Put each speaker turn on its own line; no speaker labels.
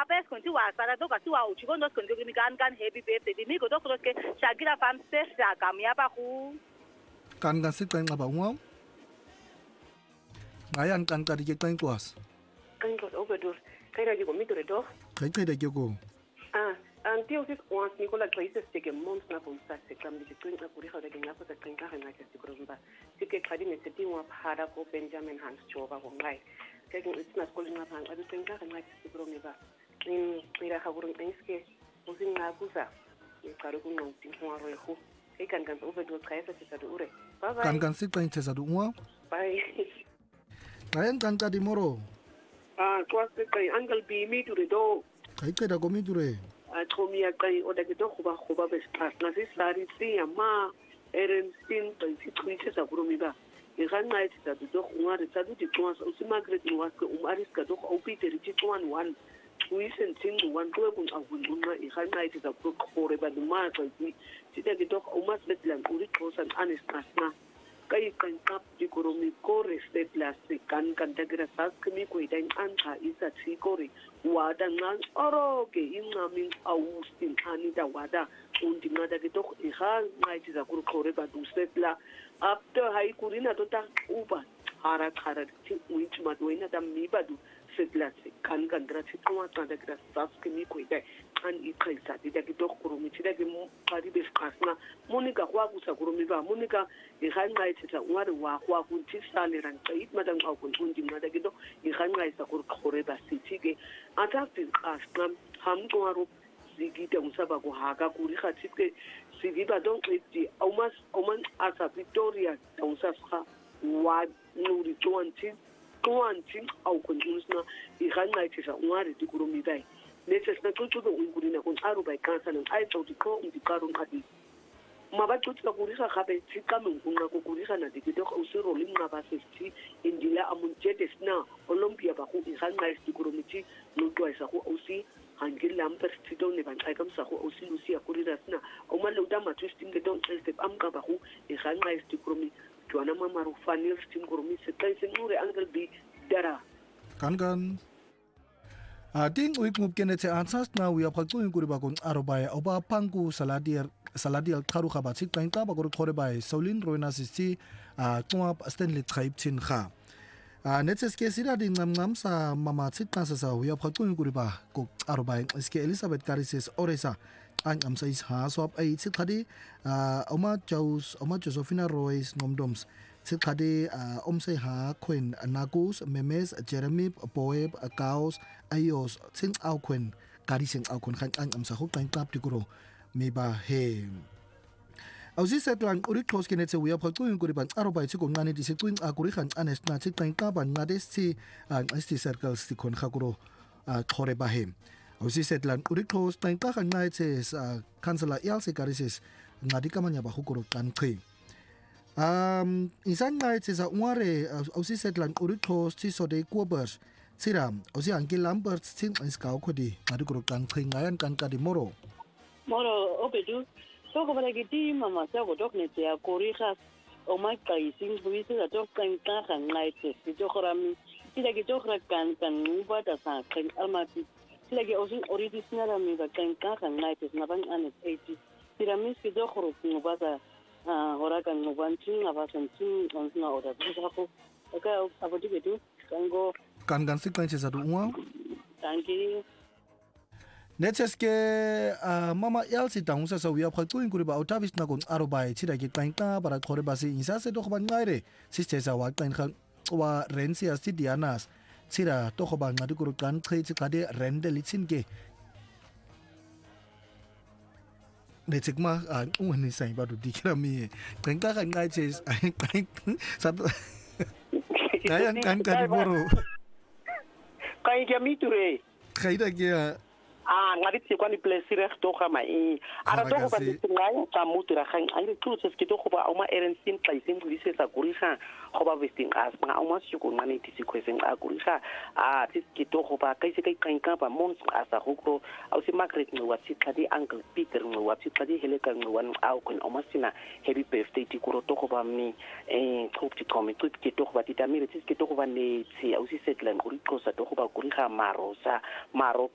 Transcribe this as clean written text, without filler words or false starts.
best konti wa sala to ka tu wa uchi kondo konti mi kan happy birthday mi ko to ko ke Shakira fam se sa kam ya ba ku
kan siqen qaba ungaw ayan kan ka diqen kwas
kan ko overdo kaira ke ko mi tore do
kai da ke ko
Antio sis once Nicola Traces take a month na from start se kam di tuen ka kuri khawda ke nga ko ta tuen ka na ke sikro mba tike khadi ne se tingwa phada ko Benjamin Hans Choba ko ngai ke it's not calling up and tuen ka na ke sikro mba in mira khagurun enske usin na kusa e karu ku no tingwa ro ho e kan overdo Traces se do ure
kan siqen tsa do ungaw
bye
ayan kan ka di moro
twas se kai angle bi mi to do
kai da ko mi dure
Atomia kai oda ke to khuba be stress na se sari si ama eren sin to si twitse sa kuromi ba e ga night sa do khunga re sa do ti twas o si Margaret ni wa ke aris ka do o Peter ti twan one tuisen tin one ko kun a kun na e ga night sa ko khore ba ma ka ti te ke to o mas let lan uri khosan anis na kai kan kap di kuromi ko respect plastic kan ta gra sa kmi ko idan an ka isa ti kore wada ngan oro ke ingamin austin anida wada undi ngada ke tok iha ngaiti za kuru khore ba du setla after hai kurina to ta uba hara ti uich ma do ina da mi ba du setla kan dra ti to ta da gra sa kmi ko idai an ikhaisa ti da ke tok kuru mi ti da ke mo pari be skasna monika kwa ku sa kuru mi ba monika iha ngaiti za ngare wa kwa ku ti sale ran kai madang au kun undi ngada ke do iha ngaisa kuru khore ba si ti ke atafti astam hamko aro zigita usaba ko haka kuri khatike sigiba don eti oman asa Victoria usafha wa nuri 20 au kun usna I ganga itisa ngari dikuromi bai neses na kutu do ungurina kun aro bai kansa nan ai tauti ko undi karo ngadi mabathu tsa kurisa gape tsika menguna ko kurisa na dikito go usiro limna ba 50 indila amunjete sna Olympia ba go iganga dikuromi no twaisa go usi hangila mpestito ne ban tsaka msa go usi lusia kurira sna o maluda ma twisting ke don step amka ba go iganga dikuromi twana mama ro fanil stim kuromi se tsaise ngure angle bi dara
kan Ding week move kenete ansas na we apakto in kuriba kon arobaya oba pangu saladial karu khabat sik painta ba gor khore bai Solin Roina sisti tuma Stanley Tribe tin kha netes ke sira ding ngam sa mama sik ta sa we apakto in kuriba ko arobaya ske Elizabeth Carices oresa an am sais ha swap ai sik khadi oma Josephina Royce ngomdoms sik khadi omse ha khwen nagus memes Jeremy Boeb Kaos ayos sing au khwen kari sing au khon khan ang am sa hok tang tap tikuro me ba he ausi setlang uri close kenetse we apol tuin kuri ban aro bai chiko ngani dise tuin akuri khan anes na chik tang ka ban ngades si sti circles ti khon khakuro thore ba he ausi setlang uri close tang ka khan ngai che kansala yal se karises ngadi kamanya ba hukuro kan khi insan ngai che za ngare ausi setlang uri close ti so de kubers Siram, osi angki Lambert sing iskau khodi ngadu kuro kan khingayan kan kadi moro
opedu so ko bala giti mama sa ko dok ne tia koriha o mai kai sing buise da dok kan ka kan naite ti jokrami ti da gito kan ba da sa kan almati ti da ge osin original mi da kan ka kan naite na ban anet 80 tiramis ki jokro ni ba da hora kan no ban tin na ba san tin on na oda ba ko ka abodi bedu kango
kan sik tang che sadu uwa
thank you
neteske mama yalsi tang sa wi apha tuin kuri ba otavis na kon arobai chira ki tang ta bara khore ba si insa se to ban ngaire siste sa wa tang khan wa rensia si dianas chira to khoba ngadu kuru kan thai chi kade rende litsin ke netikma ungani sai ba du dikra mi tang ka kan ngai che ai sa kayan kan kadi boro
kai ga miture
kai da ge
ngari ti kwani plesire to kama ara to ko pati ngai ta mutura khan ai tu se ki to ko ba uma eren sim play sim guri se sa guri kha ko ba vesting as nga uma su ko ngani ti si ko sen a guri kha ti ki to ko ba kai se kai kan ka ba mons asa hukro au si Margaret no wa ti kadi uncle Peter no wa ti kadi hele kan no wan au kon uma sina happy birthday ti ko to ko ba mi trop ti komi tu ki to ko ba ti ta mi ti ki to ko ba ne ti au si setlan guri ko sa to ko ba guri kha maro